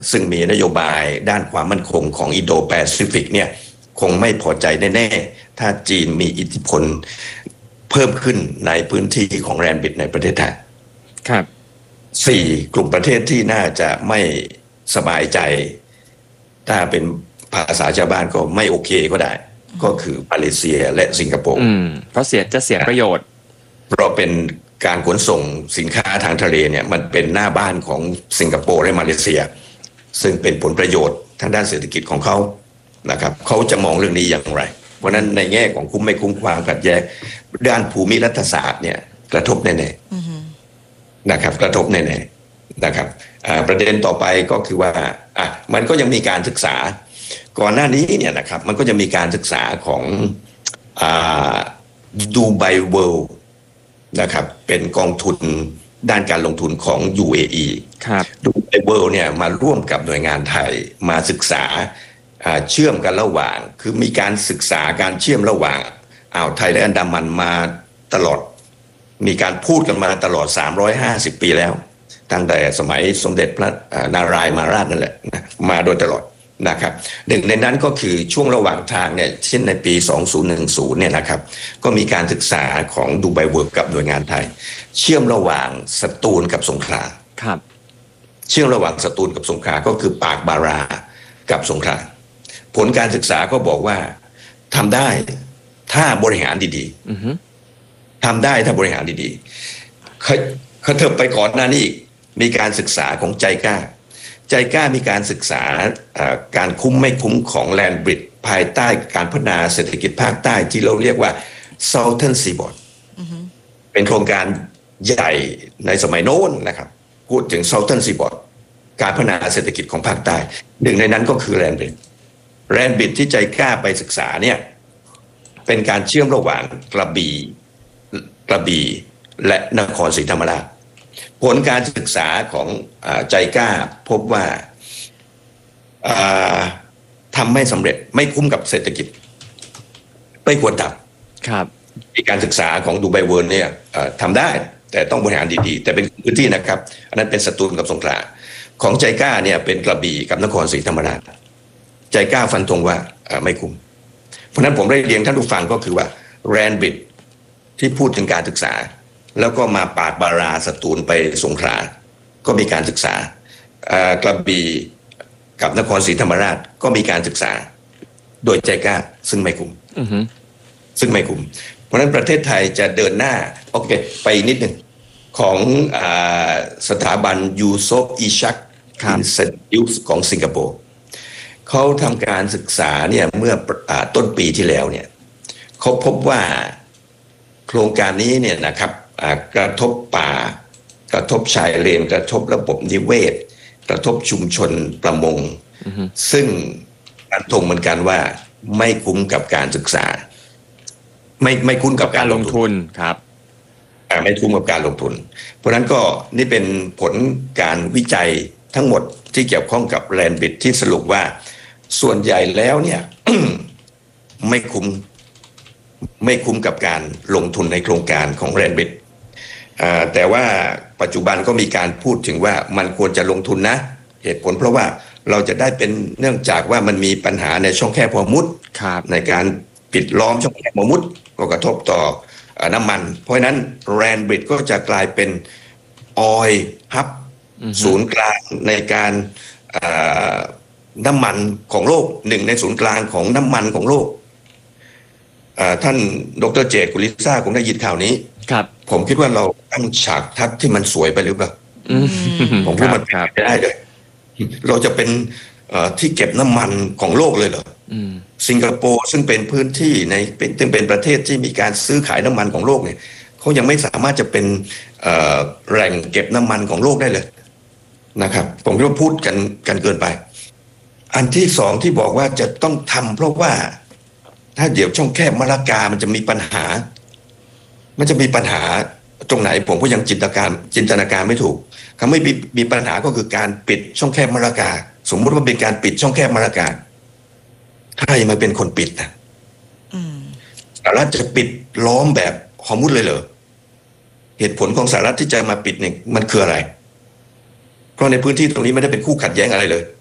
ซึ่งมีนโยบายด้านความมั่นคงของอินโดแปซิฟิกเนี่ยคงไม่พอใจแน่ๆถ้าจีนมีอิทธิพลเพิ่มขึ้นในพื้นที่ของแรนบิดในประเทศไทยครับสี่กลุ่มประเทศที่น่าจะไม่สบายใจถ้าเป็นภาษาชาวบ้านก็ไม่โอเคก็ได้ก็คือมาเลเซียและสิงคโปร์เพราะจะเสียประโยชน์เพราะเป็นการขนส่งสินค้าทางทะเลเนี่ยมันเป็นหน้าบ้านของสิงคโปร์และมาเลเซียซึ่งเป็นผลประโยชน์ทางด้านเศรษฐกิจของเขานะครับเขาจะมองเรื่องนี้อย่างไรเพราะนั้นในแง่ของคุ้มไม่คุ้มความขัดแย้งด้านภูมิรัฐศาสตร์เนี่ยกระทบแน่ๆนะครับกระทบแน่ๆนะครับประเด็นต่อไปก็คือว่ามันก็ยังมีการศึกษาก่อนหน้านี้เนี่ยนะครับมันก็จะมีการศึกษาของดูไบเวิลด์นะครับเป็นกองทุนด้านการลงทุนของ UAE ครับดูไบเวิลด์เนี่ยมาร่วมกับหน่วยงานไทยมาศึกษาเชื่อมกันระหว่างคือมีการศึกษาการเชื่อมระหว่างอ่าวไทยและอันดามันมาตลอดมีการพูดกันมาตลอด350 ปีแล้วตั้งแต่สมัยสมเด็จพระนารายณ์มหาราชนั่นแหละมาโดยตลอดนะครับหนึ่งในนั้นก็คือช่วงระหว่างทางเนี่ยเช่นในปี 2010เนี่ยนะครับก็มีการศึกษาของดูไบเวิลด์กับหน่วยงานไทยเชื่อมระหว่างสตูลกับสงขลาครับเชื่อมระหว่างสตูลกับสงขลาก็คือปากบารากับสงขลาผลการศึกษาก็บอกว่าทำได้ถ้าบริหารดีๆทำได้ถ้าบริหารดีๆเขาเถิบไปก่อนหน้านี้อีกมีการศึกษาของใจกล้ามีการศึกษาการคุ้มไม่คุ้มของแลนด์บริดจ์ภายใต้การพัฒนาเศรษฐกิจภาคใต้ที่เราเรียกว่า Southern Seaboard เป็นโครงการใหญ่ในสมัยโน้นนะครับพูดถึง Southern Seaboard การพัฒนาเศรษฐกิจของภาคใต้หนึ่งในนั้นก็คือแลนด์บริดจ์ที่ใจกล้าไปศึกษาเนี่ยเป็นการเชื่อมระหว่างกระบี่และนครศรีธรรมราชผลการศึกษาของใจกล้าพบว่าทำไม่สำเร็จไม่คุ้มกับเศรษฐกิจไม่ควรทำครับการศึกษาของดูไบเวิลด์เนี่ยทำได้แต่ต้องบริหารดีๆแต่เป็นพื้นที่นะครับอันนั้นเป็นสตูลกับสงขลาของใจกล้าเนี่ยเป็นกระบี่กับนครศรีธรรมราชใจกล้าฟันธงว่าไม่คุ้มเพราะนั้นผมได้เรียนท่านผู้ฟังก็คือว่าแรนบิดที่พูดถึงการศึกษาแล้วก็มาปากบาราสตูลไปสงขลาก็มีการศึกษากระบี่กับนครศรีธรรมราชก็มีการศึกษาโดยใจกล้าซึ่งไม่คุ้มซึ่งไม่คุ้มเพราะฉะนั้นประเทศไทยจะเดินหน้าโอเคไปนิดหนึ่งของสถาบันยูโซฟอิชักอินสติทูตของสิงคโปร์เขาทำการศึกษาเนี่ยเมื่อต้นปีที่แล้วเนี่ยเขาพบว่าโครงการนี้เนี่ยนะครับกระทบป่ากระทบชายเลนกระทบระบบนิเวศกระทบชุมชนประมงซึ่งการตรงเหมือนกันว่าไม่คุ้มกับการศึกษาไม่คุ้มกับการลงทุนครับไม่คุ้มกับการลงทุนเพราะนั้นก็นี่เป็นผลการวิจัยทั้งหมดที่เกี่ยวข้องกับแลนด์บริดจ์ที่สรุปว่าส่วนใหญ่แล้วเนี่ย ไม่คุ้มกับการลงทุนในโครงการของแลนด์บริดจ์แต่ว่าปัจจุบันก็มีการพูดถึงว่ามันควรจะลงทุนนะเหตุผลเพราะว่าเราจะได้เป็นเนื่องจากว่ามันมีปัญหาในช่องแคบฮอร์มุซในการปิดล้อมช่องแคบฮอร์มุซก็กระทบต่อน้ำมันเพราะฉะนั้นแลนด์บริดจ์ก็จะกลายเป็นออยล์ฮับศูนย์กลางในการน้ำมันของโลกหนึ่งในศูนย์กลางของน้ำมันของโลกท่านดร.เจตกุลิซ่าคงได้ยินข่าวนี้ครับผมคิดว่าเราตั้งฉากทัศน์ที่มันสวยไปหรือเปล่าผมคิดว่ามันไม่ได้เลยเราจะเป็นที่เก็บน้ำมันของโลกเลยเหรอสิงคโปร์ซึ่งเป็นพื้นที่ซึ่งเป็นประเทศที่มีการซื้อขายน้ำมันของโลกเนี่ยเขายังไม่สามารถจะเป็นแหล่งเก็บน้ำมันของโลกได้เลยนะครับผมคิดว่าพูดกันเกินไปอันที่สองที่บอกว่าจะต้องทำเพราะว่าถ้าเดี๋ยวช่องแคบมะละกามันจะมีปัญหาตรงไหนผมก็ยังจินตนาการไม่ถูกคำไม่มีปัญหาก็คือการปิดช่องแคบมะละกาสมมติว่าเป็นการปิดช่องแคบมะละกาใครมาเป็นคนปิดนะสหรัฐจะปิดล้อมแบบฮอร์มุซเลยเหรอเหตุผลของสหรัฐที่จะมาปิดเนี่ยมันคืออะไรเพราะในพื้นที่ตรงนี้ไม่ได้เป็นคู่ขัดแย้งอะไรเลย